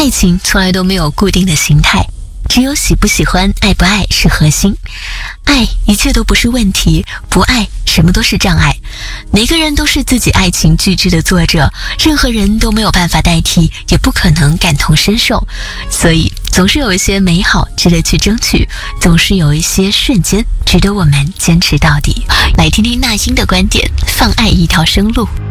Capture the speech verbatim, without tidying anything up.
爱情从来都没有固定的形态，只有喜不喜欢、爱不爱是核心。爱一切都不是问题，不爱什么都是障碍。每个人都是自己爱情巨制的作者，任何人都没有办法代替，也不可能感同身受。所以总是有一些美好值得去争取，总是有一些瞬间值得我们坚持到底。来听听那英的观点，放爱一条生路。